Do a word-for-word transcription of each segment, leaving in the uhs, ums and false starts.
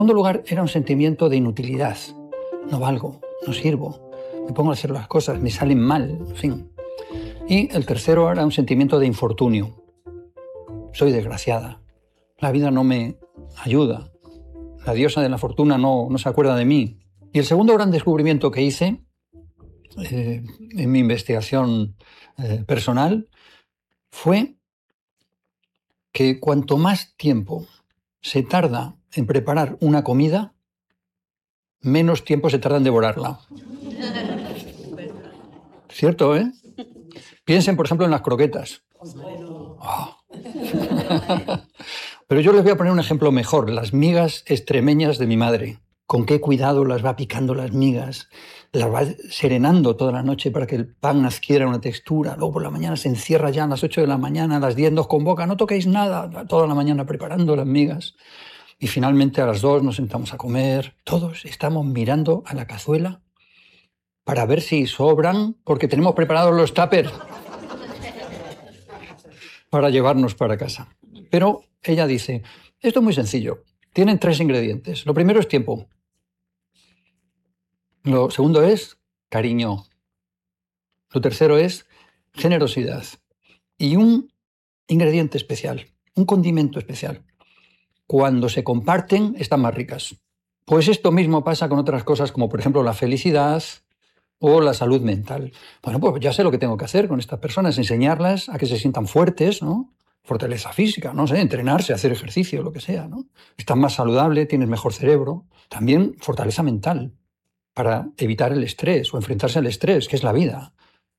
segundo lugar, era un sentimiento de inutilidad. No valgo, no sirvo, me pongo a hacer las cosas, me salen mal, en fin. Y el tercero era un sentimiento de infortunio. Soy desgraciada, la vida no me ayuda, la diosa de la fortuna no, no se acuerda de mí. Y el segundo gran descubrimiento que hice eh, en mi investigación eh, personal fue que cuanto más tiempo se tarda en preparar una comida, menos tiempo se tarda en devorarla. Cierto, ¿eh? Piensen, por ejemplo, en las croquetas. Oh. Pero yo les voy a poner un ejemplo mejor, las migas extremeñas de mi madre. Con qué cuidado las va picando las migas, las va serenando toda la noche para que el pan adquiera una textura. Luego por la mañana se encierra ya a las ocho de la mañana, a las diez nos convoca, no toquéis nada, toda la mañana preparando las migas. Y finalmente a las dos nos sentamos a comer. Todos estamos mirando a la cazuela para ver si sobran, porque tenemos preparados los tuppers para llevarnos para casa. Pero ella dice, esto es muy sencillo, tienen tres ingredientes. Lo primero es tiempo. Lo segundo es cariño. Lo tercero es generosidad. Y un ingrediente especial, un condimento especial. Cuando se comparten, están más ricas. Pues esto mismo pasa con otras cosas como, por ejemplo, la felicidad o la salud mental. Bueno, pues ya sé lo que tengo que hacer con estas personas, enseñarlas a que se sientan fuertes, ¿no? Fortaleza física, no sé, entrenarse, hacer ejercicio, lo que sea, ¿no? Estás más saludable, tienes mejor cerebro. También fortaleza mental, para evitar el estrés o enfrentarse al estrés, que es la vida.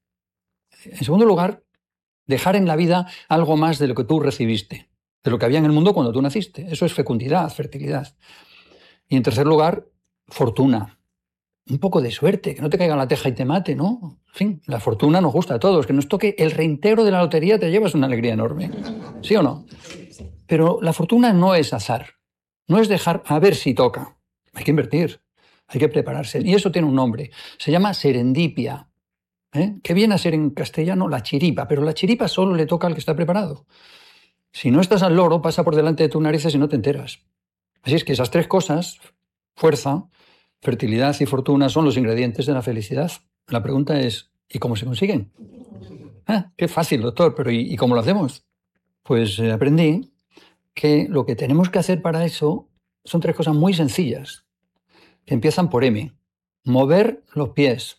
En segundo lugar, dejar en la vida algo más de lo que tú recibiste, de lo que había en el mundo cuando tú naciste. Eso es fecundidad, fertilidad. Y en tercer lugar, fortuna. Un poco de suerte, que no te caiga la teja y te mate, ¿no? En fin, la fortuna nos gusta a todos, que nos toque el reintegro de la lotería te llevas una alegría enorme. ¿Sí o no? Pero la fortuna no es azar, no es dejar a ver si toca. Hay que invertir, hay que prepararse. Y eso tiene un nombre, se llama serendipia, ¿eh? Que viene a ser en castellano la chiripa, pero la chiripa solo le toca al que está preparado. Si no estás al loro, pasa por delante de tus narices y no te enteras. Así es que esas tres cosas, fuerza, fertilidad y fortuna, son los ingredientes de la felicidad. La pregunta es, ¿y cómo se consiguen? Ah, qué fácil, doctor, pero ¿y, y cómo lo hacemos? Pues eh, aprendí que lo que tenemos que hacer para eso son tres cosas muy sencillas, que empiezan por M. Mover los pies.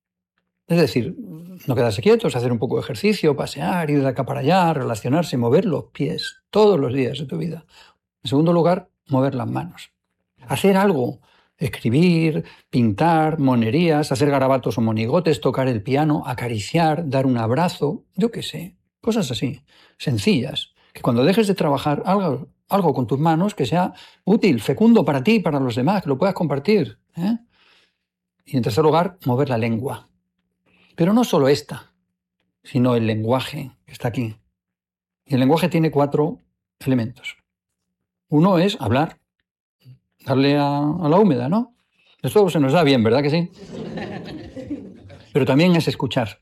Es decir, no quedarse quietos, hacer un poco de ejercicio, pasear, ir de acá para allá, relacionarse, mover los pies todos los días de tu vida. En segundo lugar, mover las manos. Hacer algo, escribir, pintar, monerías, hacer garabatos o monigotes, tocar el piano, acariciar, dar un abrazo, yo qué sé, cosas así, sencillas. Que cuando dejes de trabajar, algo, algo con tus manos que sea útil, fecundo para ti y para los demás, que lo puedas compartir, ¿eh? Y en tercer lugar, mover la lengua. Pero no solo esta, sino el lenguaje que está aquí. Y el lenguaje tiene cuatro elementos. Uno es hablar, darle a, a la húmeda, ¿no? Esto se nos da bien, ¿verdad que sí? Pero también es escuchar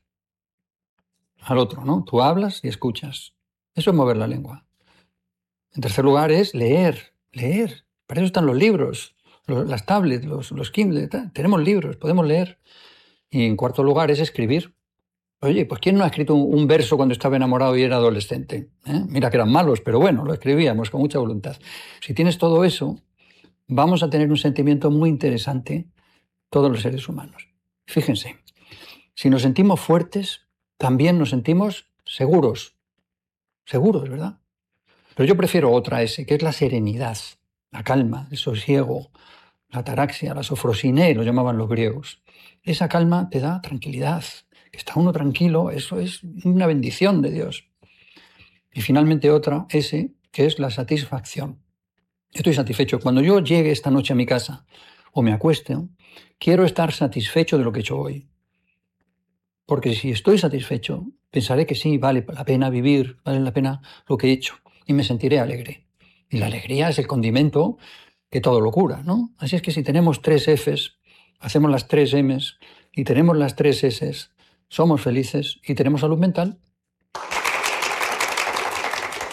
al otro, ¿no? Tú hablas y escuchas. Eso es mover la lengua. En tercer lugar es leer, leer. Para eso están los libros, los, las tablets, los, los Kindle. Tenemos libros, podemos leer. Y en cuarto lugar es escribir. Oye, pues ¿quién no ha escrito un, un verso cuando estaba enamorado y era adolescente? ¿Eh? Mira que eran malos, pero bueno, lo escribíamos con mucha voluntad. Si tienes todo eso, vamos a tener un sentimiento muy interesante todos los seres humanos. Fíjense, si nos sentimos fuertes, también nos sentimos seguros. Seguros, ¿verdad? Pero yo prefiero otra S, que es la serenidad, la calma, el sosiego, la ataraxia, la sofrosiné, lo llamaban los griegos. Esa calma te da tranquilidad. Que está uno tranquilo, eso es una bendición de Dios. Y finalmente otra S, que es la satisfacción. Estoy satisfecho. Cuando yo llegue esta noche a mi casa o me acueste, quiero estar satisfecho de lo que he hecho hoy. Porque si estoy satisfecho, pensaré que sí, vale la pena vivir, vale la pena lo que he hecho y me sentiré alegre. Y la alegría es el condimento que todo lo cura, ¿no? Así es que si tenemos tres Fs, hacemos las tres Ms y tenemos las tres Ss, somos felices y tenemos salud mental.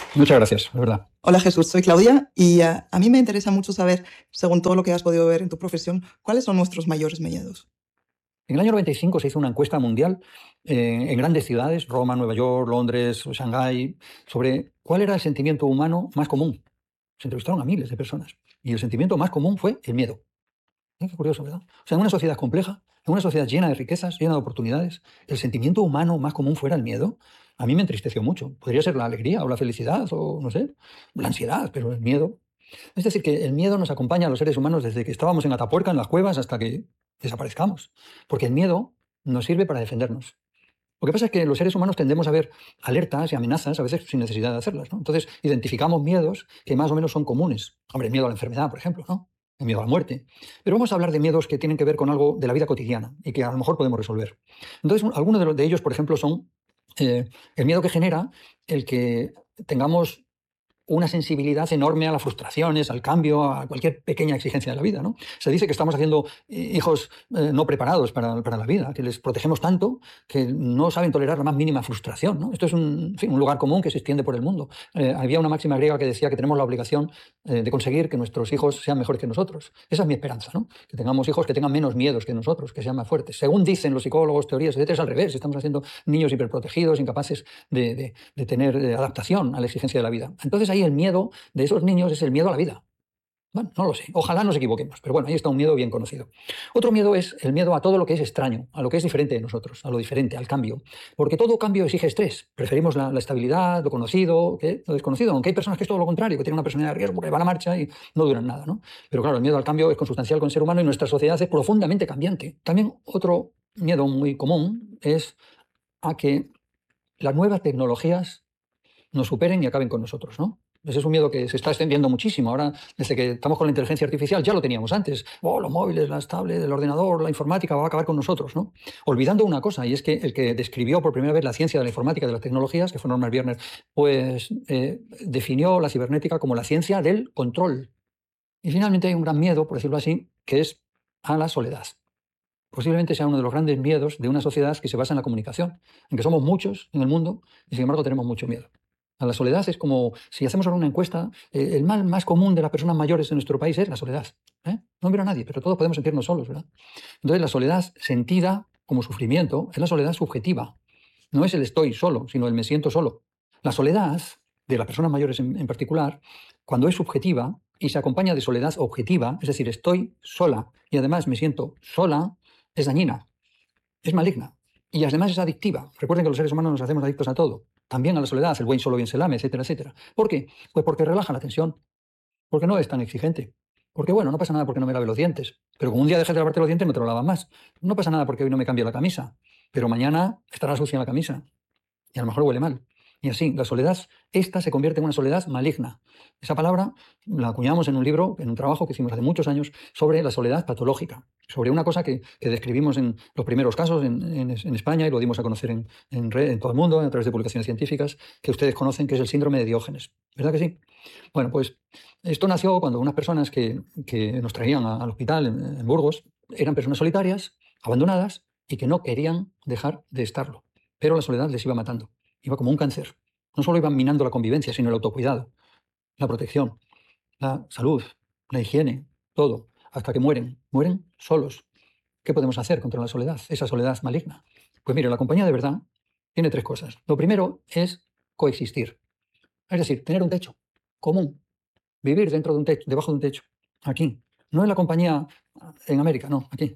Muchas gracias, de verdad. Hola Jesús, soy Claudia y uh, a mí me interesa mucho saber, según todo lo que has podido ver en tu profesión, ¿cuáles son nuestros mayores miedos? En el año noventa y cinco se hizo una encuesta mundial eh, en grandes ciudades, Roma, Nueva York, Londres, Shanghái, sobre cuál era el sentimiento humano más común. Se entrevistaron a miles de personas y el sentimiento más común fue el miedo. ¿Eh? Qué curioso, ¿verdad? O sea, en una sociedad compleja, en una sociedad llena de riquezas, llena de oportunidades, el sentimiento humano más común fuera el miedo. A mí me entristeció mucho. Podría ser la alegría o la felicidad o, no sé, la ansiedad, pero el miedo. Es decir, que el miedo nos acompaña a los seres humanos desde que estábamos en Atapuerca, en las cuevas, hasta que desaparezcamos. Porque el miedo nos sirve para defendernos. Lo que pasa es que los seres humanos tendemos a ver alertas y amenazas, a veces sin necesidad de hacerlas, ¿no? Entonces, identificamos miedos que más o menos son comunes. Hombre, el miedo a la enfermedad, por ejemplo, ¿no? El miedo a la muerte. Pero vamos a hablar de miedos que tienen que ver con algo de la vida cotidiana y que a lo mejor podemos resolver. Entonces, algunos de, los, de ellos, por ejemplo, son eh, el miedo que genera el que tengamos una sensibilidad enorme a las frustraciones, al cambio, a cualquier pequeña exigencia de la vida, ¿no? Se dice que estamos haciendo hijos eh, no preparados para, para, la vida, que les protegemos tanto que no saben tolerar la más mínima frustración, ¿no? Esto es un, en fin, un lugar común que se extiende por el mundo. Eh, había una máxima griega que decía que tenemos la obligación eh, de conseguir que nuestros hijos sean mejores que nosotros. Esa es mi esperanza, ¿no? Que tengamos hijos que tengan menos miedos que nosotros, que sean más fuertes. Según dicen los psicólogos, teorías, etcétera, es al revés. Estamos haciendo niños hiperprotegidos, incapaces de, de, de tener eh, adaptación a la exigencia de la vida. Entonces ahí el miedo de esos niños es el miedo a la vida. Bueno, no lo sé, ojalá nos equivoquemos, pero bueno, ahí está un miedo bien conocido. Otro miedo es el miedo a todo lo que es extraño, a lo que es diferente de nosotros, a lo diferente, al cambio. Porque todo cambio exige estrés. Preferimos la, la estabilidad, lo conocido, ¿qué? Lo desconocido, aunque hay personas que es todo lo contrario, que tienen una personalidad de riesgo, que va a la marcha y no duran nada, ¿no? Pero claro, el miedo al cambio es consustancial con el ser humano y nuestra sociedad es profundamente cambiante. También otro miedo muy común es a que las nuevas tecnologías nos superen y acaben con nosotros, ¿no? Ese es un miedo que se está extendiendo muchísimo. Ahora, desde que estamos con la inteligencia artificial, ya lo teníamos antes. Oh, los móviles, las tablets, el ordenador, la informática va a acabar con nosotros, ¿no? Olvidando una cosa, y es que el que describió por primera vez la ciencia de la informática, de las tecnologías, que fue Norman Wiener, pues eh, definió la cibernética como la ciencia del control. Y finalmente hay un gran miedo, por decirlo así, que es a la soledad. Posiblemente sea uno de los grandes miedos de una sociedad que se basa en la comunicación, en que somos muchos en el mundo y sin embargo tenemos mucho miedo. A la soledad es como, si hacemos ahora una encuesta, eh, el mal más común de las personas mayores en nuestro país es la soledad. ¿eh? No miro a nadie, pero todos podemos sentirnos solos, ¿verdad? Entonces la soledad sentida como sufrimiento es la soledad subjetiva. No es el estoy solo, sino el me siento solo. La soledad, de las personas mayores en, en particular, cuando es subjetiva y se acompaña de soledad objetiva, es decir, estoy sola y además me siento sola, es dañina, es maligna y además es adictiva. Recuerden que los seres humanos nos hacemos adictos a todo, también a la soledad, el buen solo bien se lame, etcétera, etcétera. ¿Por qué? Pues porque relaja la tensión, porque no es tan exigente. Porque bueno, no pasa nada porque no me lave los dientes, pero como un día dejes de lavarte los dientes no te lo lavas más. No pasa nada porque hoy no me cambie la camisa, pero mañana estará sucia la camisa y a lo mejor huele mal. Y así, la soledad, esta se convierte en una soledad maligna. Esa palabra la acuñamos en un libro, en un trabajo que hicimos hace muchos años sobre la soledad patológica, sobre una cosa que, que describimos en los primeros casos en, en, en España y lo dimos a conocer en, en, red, en todo el mundo, a través de publicaciones científicas, que ustedes conocen, que es el síndrome de Diógenes. ¿Verdad que sí? Bueno, pues esto nació cuando unas personas que, que nos traían a, al hospital en, en Burgos eran personas solitarias, abandonadas y que no querían dejar de estarlo. Pero la soledad les iba matando. Iba como un cáncer. No solo iban minando la convivencia, sino el autocuidado, la protección, la salud, la higiene, todo, hasta que mueren. Mueren solos. ¿Qué podemos hacer contra la soledad, esa soledad maligna? Pues mire, la compañía de verdad tiene tres cosas. Lo primero es coexistir. Es decir, tener un techo común. Vivir dentro de un techo, debajo de un techo. Aquí. No en la compañía en América, no, aquí.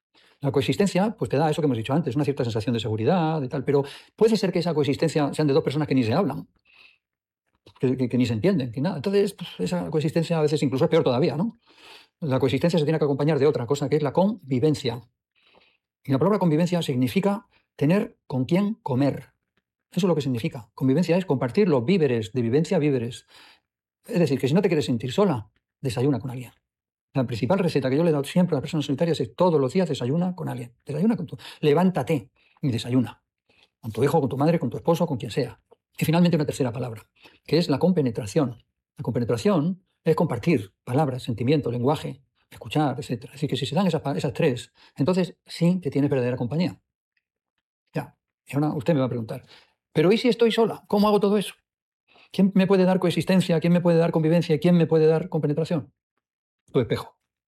La coexistencia, pues te da eso que hemos dicho antes, una cierta sensación de seguridad, de tal, pero puede ser que esa coexistencia sean de dos personas que ni se hablan, que, que, que ni se entienden, que nada. Entonces, pues, esa coexistencia a veces incluso es peor todavía, ¿no? La coexistencia se tiene que acompañar de otra cosa, que es la convivencia. Y la palabra convivencia significa tener con quién comer. Eso es lo que significa. Convivencia es compartir los víveres, de vivencia a víveres. Es decir, que si no te quieres sentir sola, desayuna con alguien. La principal receta que yo le he dado siempre a las personas solitarias es todos los días desayuna con alguien. Desayuna con tu... Levántate y desayuna. Con tu hijo, con tu madre, con tu esposo, con quien sea. Y finalmente una tercera palabra, que es la compenetración. La compenetración es compartir palabras, sentimiento, lenguaje, escuchar, etcétera. Es decir, que si se dan esas, esas tres, entonces sí que tienes verdadera compañía. Ya. Y ahora usted me va a preguntar, ¿pero y si estoy sola? ¿Cómo hago todo eso? ¿Quién me puede dar coexistencia? ¿Quién me puede dar convivencia? ¿Quién me puede dar compenetración? Tu espejo.